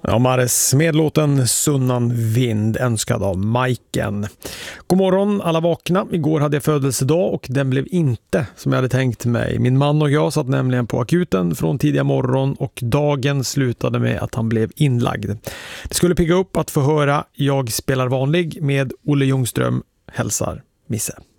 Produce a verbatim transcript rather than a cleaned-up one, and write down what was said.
Ja, Mares med låten Sunnan vind önskad av Majken. God morgon alla vakna. Igår hade jag födelsedag och den blev inte som jag hade tänkt mig. Min man och jag satt nämligen på akuten från tidiga morgon och dagen slutade med att han blev inlagd. Det skulle pigga upp att få höra Jag spelar vanlig med Olle Ljungström. Hälsar Misse.